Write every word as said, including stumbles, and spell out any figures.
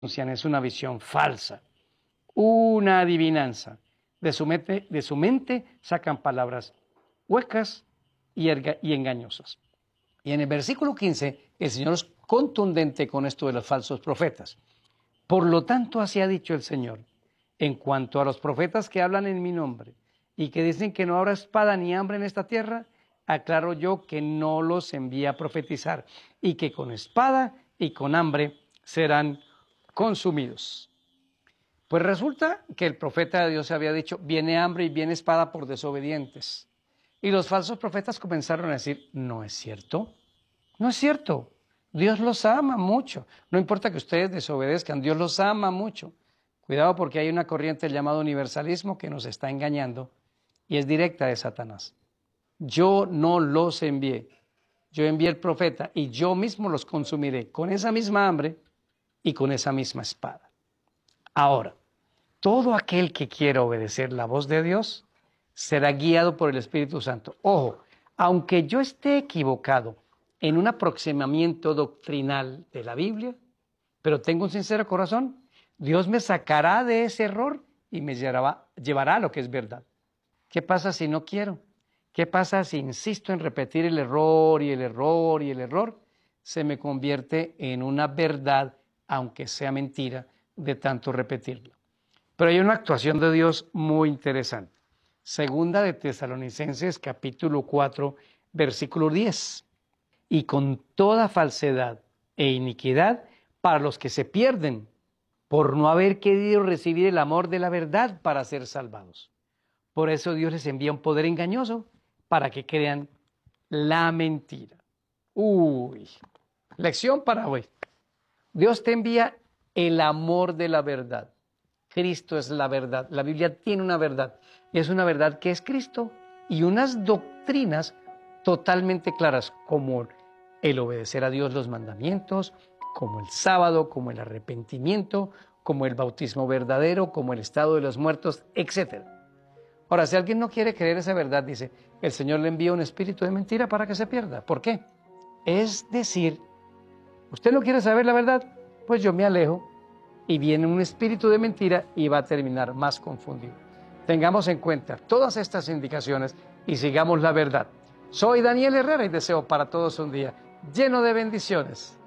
anuncian es una visión falsa, una adivinanza. De su mente, de su mente sacan palabras huecas y, erga, y engañosas. Y en el versículo quince, el Señor es contundente con esto de los falsos profetas. Por lo tanto, así ha dicho el Señor, en cuanto a los profetas que hablan en mi nombre y que dicen que no habrá espada ni hambre en esta tierra, aclaro yo que no los envía a profetizar y que con espada y con hambre serán consumidos. Pues resulta que el profeta de Dios había dicho, viene hambre y viene espada por desobedientes. Y los falsos profetas comenzaron a decir, no es cierto, no es cierto. Dios los ama mucho. No importa que ustedes desobedezcan, Dios los ama mucho. Cuidado porque hay una corriente llamada universalismo que nos está engañando y es directa de Satanás. Yo no los envié, yo envié el profeta y yo mismo los consumiré con esa misma hambre y con esa misma espada. Ahora, todo aquel que quiera obedecer la voz de Dios será guiado por el Espíritu Santo. Ojo, aunque yo esté equivocado en un aproximamiento doctrinal de la Biblia, pero tengo un sincero corazón, Dios me sacará de ese error y me llevará, llevará a lo que es verdad. ¿Qué pasa si no quiero? ¿Qué pasa si insisto en repetir el error y el error y el error? Se me convierte en una verdad, aunque sea mentira, de tanto repetirlo. Pero hay una actuación de Dios muy interesante. Segunda de Tesalonicenses, capítulo cuatro, versículo diez. Y con toda falsedad e iniquidad para los que se pierden, por no haber querido recibir el amor de la verdad para ser salvados. Por eso Dios les envía un poder engañoso para que crean la mentira. Uy, lección para hoy. Dios te envía el amor de la verdad. Cristo es la verdad. La Biblia tiene una verdad. Y es una verdad que es Cristo y unas doctrinas totalmente claras, como el obedecer a Dios los mandamientos, como el sábado, como el arrepentimiento, como el bautismo verdadero, como el estado de los muertos, etcétera. Ahora, si alguien no quiere creer esa verdad, dice, el Señor le envía un espíritu de mentira para que se pierda. ¿Por qué? Es decir, ¿usted no quiere saber la verdad? Pues yo me alejo y viene un espíritu de mentira y va a terminar más confundido. Tengamos en cuenta todas estas indicaciones y sigamos la verdad. Soy Daniel Herrera y deseo para todos un día lleno de bendiciones.